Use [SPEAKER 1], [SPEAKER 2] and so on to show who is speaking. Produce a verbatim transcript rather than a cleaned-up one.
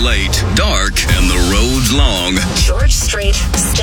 [SPEAKER 1] late, dark, and the road's long.
[SPEAKER 2] George Strait.